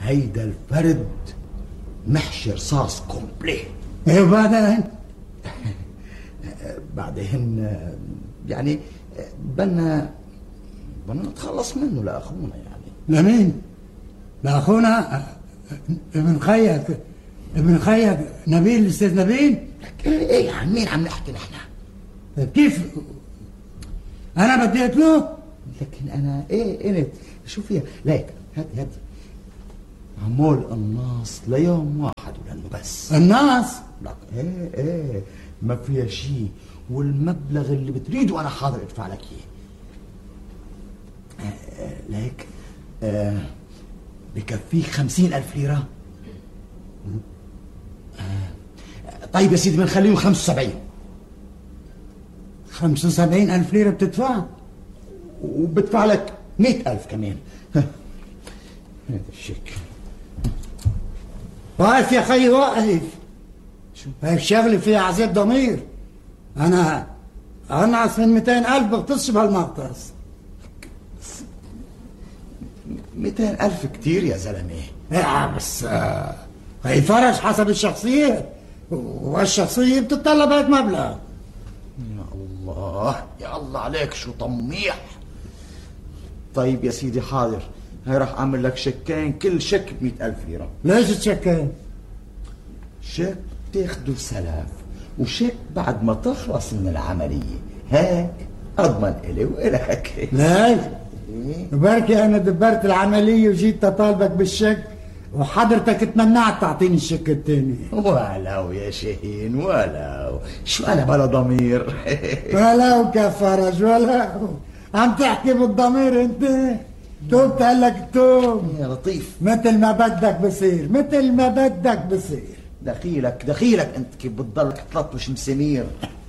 هيدا الفرد محشي رصاص كومبلي. ايه وبعدين؟ بعدين يعني بدنا نتخلص منه لاخونا. يعني لمين؟ لاخونا ابن خيك نبيل، الاستاذ نبيل. ايه عن مين عم نحكي نحن؟ طيب كيف انا بدي اقتله؟ لكن انا قلت شو فيها؟ ليك هدي عمول قناص ليوم واحد ولانه بس الناس. لك ايه ما فيها شيء، والمبلغ اللي بتريده انا حاضر ادفع لك اياه. ليك بكفيك 50,000 ليرة. طيب يا سيدي بنخليهم 75. 75,000 ليرة بتدفع؟ وبدفع لك 100,000 كمان. هذا الشيك. واقف يا خيي واقف. شو هيك شغلة فيها عذاب ضمير. أنا أنعس من 200,000 بغتصش بهالمغطس. 200,000 كتير يا زلمة. إيه بس هي فرج حسب الشخصية، والشخصية بتتطلب هيك مبلغ. يا الله عليك شو طميح. طيب يا سيدي حاضر، هي راح اعمل لك شيكين، كل شيك ب100,000 ليرة. ليش تشكين؟ شيك تاخده سلف، وشيك بعد ما تخلص من العملية، هيك اضمن الي والك. ليش؟ بركي انا دبرت العملية وجيت اطالبك بالشيك وحضرتك تمنعت تعطيني الشيك الثاني. ولو يا شاهين ولو، شو انا بلا ضمير. ولو كفرج ولو عم تحكي بالضمير انت. توب تقلك توب يا لطيف، مثل ما بدك بصير، مثل ما بدك بصير. دخيلك انت كيف بتضلك تلطش مسامير.